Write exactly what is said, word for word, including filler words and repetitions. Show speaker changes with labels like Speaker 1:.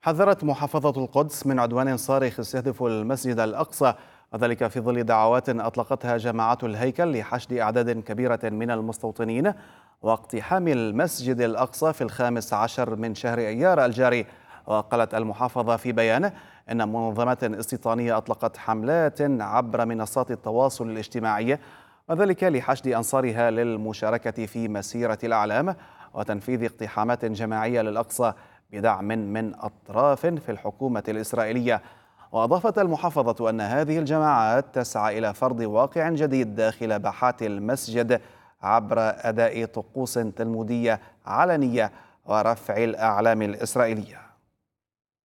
Speaker 1: حذرت محافظة القدس من عدوان صارخ يستهدف المسجد الأقصى، وذلك في ظل دعوات أطلقتها جماعات الهيكل لحشد أعداد كبيرة من المستوطنين واقتحام المسجد الأقصى في الخامس عشر من شهر أيار الجاري. وقالت المحافظة في بيان إن منظمات استيطانية أطلقت حملات عبر منصات التواصل الاجتماعي، وذلك لحشد أنصارها للمشاركة في مسيرة الأعلام وتنفيذ اقتحامات جماعية للأقصى بدعم من أطراف في الحكومة الإسرائيلية. وأضافت المحافظة أن هذه الجماعات تسعى إلى فرض واقع جديد داخل باحات المسجد عبر أداء طقوس تلمودية علنية ورفع الأعلام الإسرائيلية.